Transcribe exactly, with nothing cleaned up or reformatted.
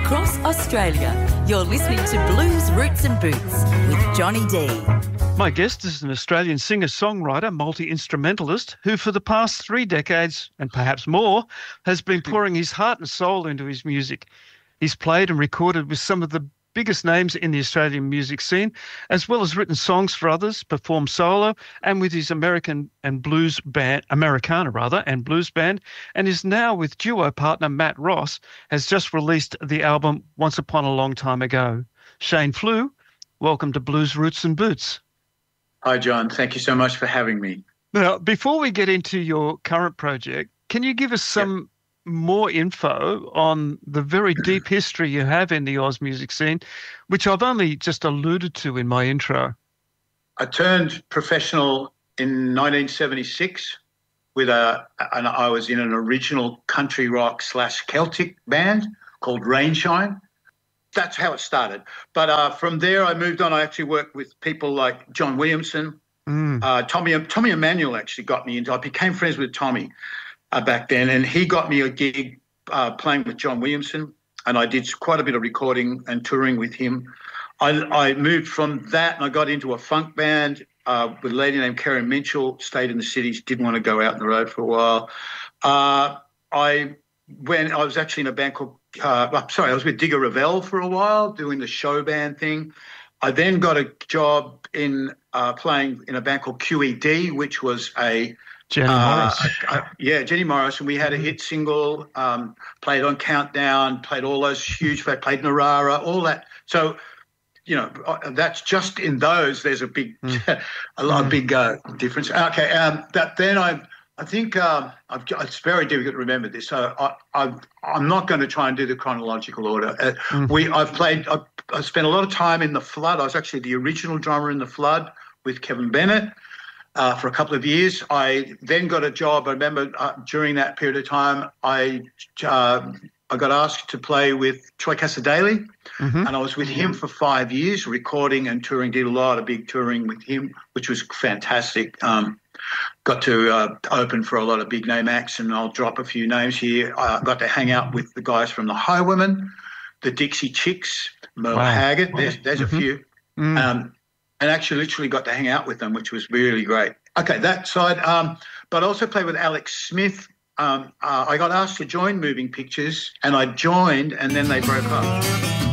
across Australia. You're listening to Blues Roots and Boots with Johnny D. My guest is an Australian singer-songwriter, multi-instrumentalist, who for the past three decades, and perhaps more, has been pouring his heart and soul into his music. He's played and recorded with some of the biggest names in the Australian music scene, as well as written songs for others, performed solo, and with his American and blues band, Americana rather, and blues band, and is now with duo partner Matt Ross, has just released the album Once Upon a Long Time Ago. Shane Flew, welcome to Blues Roots and Boots. Hi, John. Thank you so much for having me. Now, before we get into your current project, can you give us some yep. more info on the very deep history you have in the Oz music scene, which I've only just alluded to in my intro? I turned professional in nineteen seventy-six with a, and I was in an original country rock slash Celtic band called Rainshine. That's how it started. But uh, from there, I moved on. I actually worked with people like John Williamson, mm. uh, Tommy Tommy Emmanuel actually got me into. I became friends with Tommy uh, back then, and he got me a gig uh, playing with John Williamson, and I did quite a bit of recording and touring with him. I, I moved from that, and I got into a funk band uh, with a lady named Karen Minchell. Stayed in the city. She didn't want to go out on the road for a while. Uh, I when I was actually in a band called. Uh, I'm sorry, I was with Digger Revell for a while doing the show band thing. I then got a job in uh, playing in a band called Q E D, which was a Jenny uh, Morris. A, a, yeah, Jenny Morris, and we had a hit single, um, played on Countdown, played all those huge, played Narara, all that. So, you know, that's just in those. There's a big, mm. a lot of big uh, difference. Okay, um, that then I. I think um, I've, it's very difficult to remember this, so I, I've, I'm not going to try and do the chronological order. Uh, mm-hmm. We, I've played, I've, I spent a lot of time in The Flood. I was actually the original drummer in The Flood with Kevin Bennett uh, for a couple of years. I then got a job. I remember uh, during that period of time, I uh, I got asked to play with Troy Cassar-Daley, mm-hmm. and I was with him for five years, recording and touring. Did a lot of big touring with him, which was fantastic. Um, Got to uh, open for a lot of big name acts, and I'll drop a few names here. I uh, got to hang out with the guys from the Highwomen, the Dixie Chicks, Merle wow. Haggard. There's, there's mm-hmm. a few. Mm. Um, and actually literally got to hang out with them, which was really great. Okay, that side. Um, but I also played with Alex Smith. Um, uh, I got asked to join Moving Pictures, and I joined, and then they broke up.